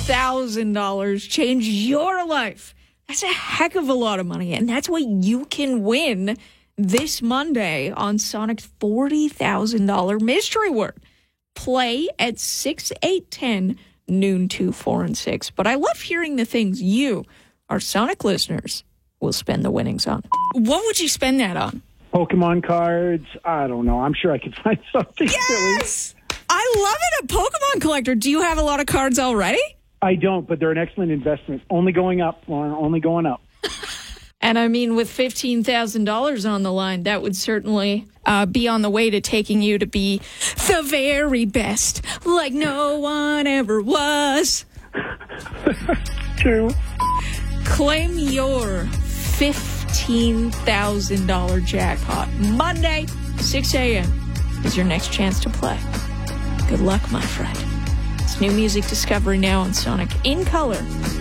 $40,000 change your life. That's a heck of a lot of money, and that's what you can win this Monday on Sonic's $40,000 mystery word. Play at 6, 8, 10, noon, 2, 4, and 6. But I love hearing the things you, our Sonic listeners, will spend the winnings on. What would you spend that on? Pokemon cards. I don't know. I'm sure I could find something Yes! silly. I love it, a Pokemon collector. Do you have a lot of cards already? I don't, but they're an excellent investment. Only going up, Lauren, only going up. And I mean, with $15,000 on the line, that would certainly be on the way to taking you to be the very best, like no one ever was. True. Claim your $15,000 jackpot. Monday, 6 a.m. is your next chance to play. Good luck, my friend. It's new music discovery now on Sonic in color.